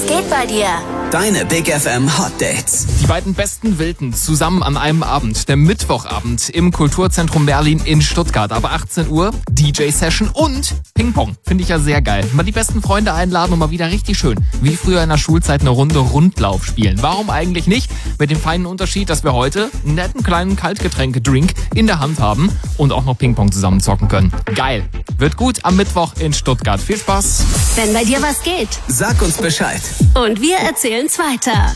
geht bei dir? Deine Big FM Hot Dates. Die beiden besten Wilden zusammen an einem Abend, der Mittwochabend im Kulturzentrum Merlin in Stuttgart. Aber 18 Uhr, DJ-Session und Ping-Pong. Finde ich ja sehr geil. Mal die besten Freunde einladen und mal wieder richtig schön, wie früher in der Schulzeit, eine Runde Rundlauf spielen. Warum eigentlich nicht? Mit dem feinen Unterschied, dass wir heute einen netten kleinen Kaltgetränke-Drink in der Hand haben und auch noch Ping-Pong zusammen zocken können. Geil. Wird gut am Mittwoch in Stuttgart. Viel Spaß. Wenn bei dir was geht. Sag uns Bescheid. Und wir erzählen's weiter.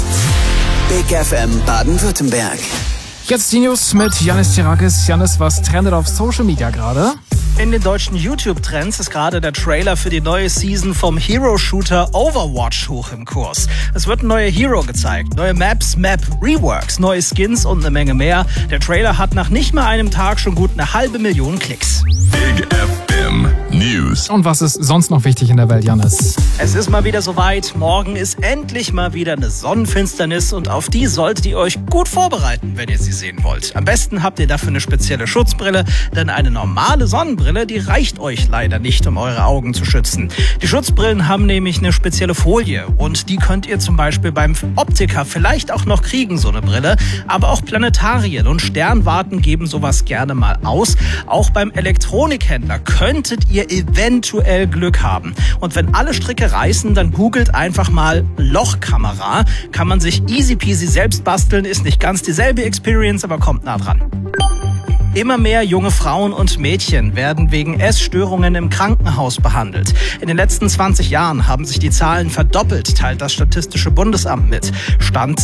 Big FM Baden-Württemberg. Jetzt die News mit Yannis Tirakis. Yannis, was trendet auf Social Media gerade? In den deutschen YouTube-Trends ist gerade der Trailer für die neue Season vom Hero-Shooter Overwatch hoch im Kurs. Es wird ein neuer Hero gezeigt, neue Maps, Map-Reworks, neue Skins und eine Menge mehr. Der Trailer hat nach nicht mal einem Tag schon gut 500.000 Klicks. Big FM News. Und was ist sonst noch wichtig in der Welt, Yannis? Es ist mal wieder soweit. Morgen ist endlich mal wieder eine Sonnenfinsternis und auf die solltet ihr euch gut vorbereiten, wenn ihr sie sehen wollt. Am besten habt ihr dafür eine spezielle Schutzbrille, denn eine normale Sonnenbrille, die reicht euch leider nicht, um eure Augen zu schützen. Die Schutzbrillen haben nämlich eine spezielle Folie und die könnt ihr zum Beispiel beim Optiker vielleicht auch noch kriegen, so eine Brille. Aber auch Planetarien und Sternwarten geben sowas gerne mal aus. Auch beim Elektronikhändler könntet ihr eventuell Glück haben. Und wenn alle Stricke reißen, dann googelt einfach mal Lochkamera. Kann man sich easy peasy selbst basteln, ist nicht ganz dieselbe Experience, aber kommt nah dran. Immer mehr junge Frauen und Mädchen werden wegen Essstörungen im Krankenhaus behandelt. In den letzten 20 Jahren haben sich die Zahlen verdoppelt, teilt das Statistische Bundesamt mit. Stand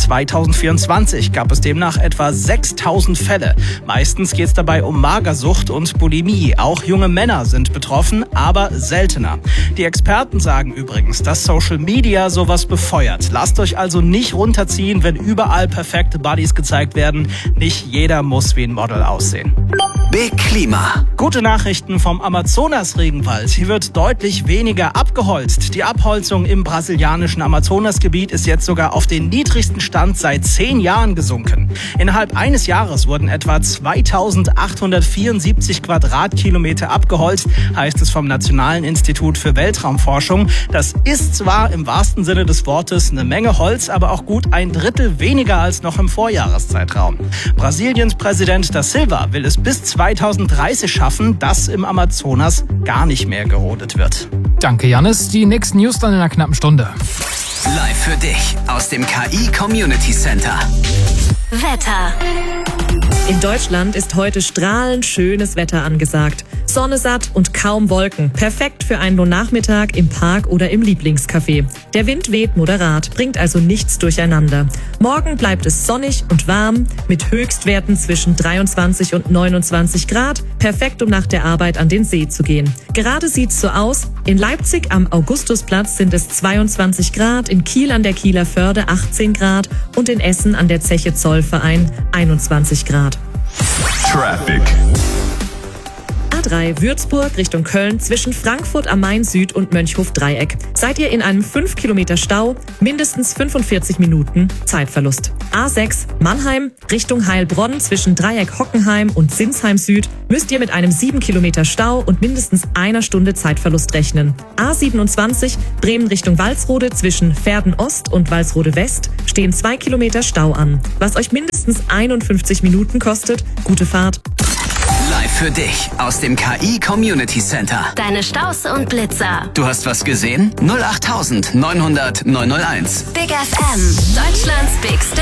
2024 gab es demnach etwa 6.000 Fälle. Meistens geht es dabei um Magersucht und Bulimie. Auch junge Männer sind betroffen, aber seltener. Die Experten sagen übrigens, dass Social Media sowas befeuert. Lasst euch also nicht runterziehen, wenn überall perfekte Bodies gezeigt werden. Nicht jeder muss wie ein Model aussehen. Big Klima. Gute Nachrichten vom Amazonas-Regenwald. Hier wird deutlich weniger abgeholzt. Die Abholzung im brasilianischen Amazonasgebiet ist jetzt sogar auf den niedrigsten Stand seit 10 Jahren gesunken. Innerhalb eines Jahres wurden etwa 2.874 Quadratkilometer abgeholzt, heißt es vom Nationalen Institut für Weltraumforschung. Das ist zwar im wahrsten Sinne des Wortes eine Menge Holz, aber auch gut 1/3 weniger als noch im Vorjahreszeitraum. Brasiliens Präsident da Silva will es bis 2030 schaffen, dass im Amazonas gar nicht mehr gerodet wird. Danke, Yannis. Die nächsten News dann in einer knappen Stunde. Live für dich aus dem KI Community Center. Wetter. In Deutschland ist heute strahlend schönes Wetter angesagt. Sonne satt und kaum Wolken. Perfekt für einen Nachmittag im Park oder im Lieblingscafé. Der Wind weht moderat, bringt also nichts durcheinander. Morgen bleibt es sonnig und warm mit Höchstwerten zwischen 23 und 29 Grad. Perfekt, um nach der Arbeit an den See zu gehen. Gerade sieht's so aus. In Leipzig am Augustusplatz sind es 22 Grad, in Kiel an der Kieler Förde 18 Grad und in Essen an der Zeche Zollverein 21 Grad. Traffic. A3 Würzburg Richtung Köln zwischen Frankfurt am Main Süd und Mönchhof-Dreieck. Seid ihr in einem 5 Kilometer Stau, mindestens 45 Minuten Zeitverlust. A6 Mannheim Richtung Heilbronn zwischen Dreieck Hockenheim und Sinsheim Süd müsst ihr mit einem 7 Kilometer Stau und mindestens einer Stunde Zeitverlust rechnen. A27 Bremen Richtung Walsrode zwischen Verden Ost und Walsrode West stehen 2 Kilometer Stau an. Was euch mindestens 51 Minuten kostet, gute Fahrt. Live für dich aus dem KI Community Center. Deine Staus und Blitzer. Du hast was gesehen? 08900 901. Big FM. Deutschlands Big